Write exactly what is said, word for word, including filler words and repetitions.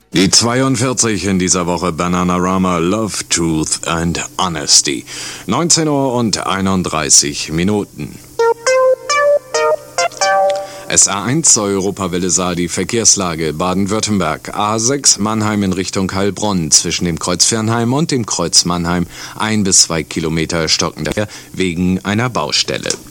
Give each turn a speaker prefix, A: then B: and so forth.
A: Die zweiundvierzig in dieser Woche Bananarama, Love, Truth and Honesty. neunzehn Uhr und einunddreißig Minuten. S A eins Europawelle Saar, die Verkehrslage Baden-Württemberg. A sechs Mannheim in Richtung Heilbronn zwischen dem Kreuz Fernheim und dem Kreuz Mannheim. Ein bis zwei Kilometer stockender Verkehr wegen einer Baustelle.